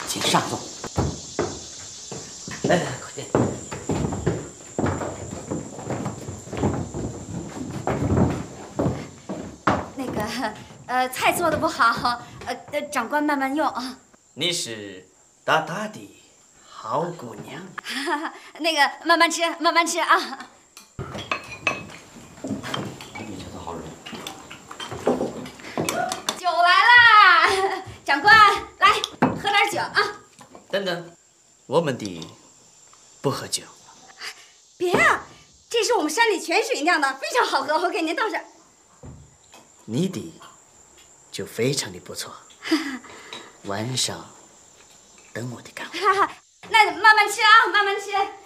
请上座。来，快点。 那个，菜做的不好，长官慢慢用啊。 你是大大的好姑娘。 那个，慢慢吃，慢慢吃啊。 你这个好人。 酒来啦，长官，来喝点酒啊。 等等，我们的不喝酒。 别啊，这是我们山里泉水酿的，非常好喝，我给您倒上。 你的就非常的不错。晚上等我的干活。 那慢慢吃啊，慢慢吃。